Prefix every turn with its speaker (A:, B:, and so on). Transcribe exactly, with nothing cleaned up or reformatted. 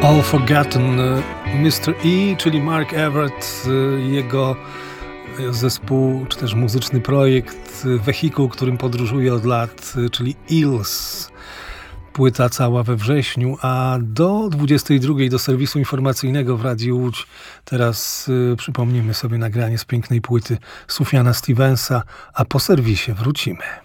A: All Forgotten, mister E, czyli Mark Everett, jego zespół, czy też muzyczny projekt, wehikuł, którym podróżuje od lat, czyli Eels. Płyta cała we wrześniu, a do dwudziestej drugiej do serwisu informacyjnego w Radiu Łódź teraz y, przypomnimy sobie nagranie z pięknej płyty Sufjana Stevensa, a po serwisie wrócimy.